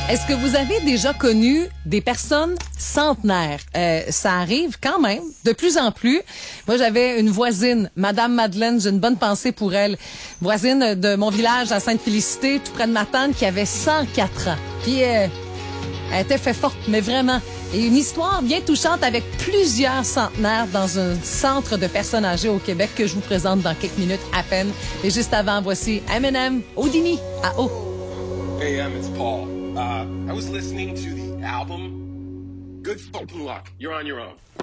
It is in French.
Est-ce que vous avez déjà connu des personnes centenaires? Ça arrive quand même, de plus en plus. Moi, j'avais une voisine, Madame Madeleine, j'ai une bonne pensée pour elle. Voisine de mon village à Sainte-Félicité, tout près de ma tante, qui avait 104 ans. Puis, elle était fait forte, mais vraiment. Et une histoire bien touchante avec plusieurs centenaires dans un centre de personnes âgées au Québec que je vous présente dans quelques minutes à peine. Et juste avant, voici Eminem, Houdini, à eau. Hey, it's Paul. I was listening to the album Good Fucking Luck. You're on your own.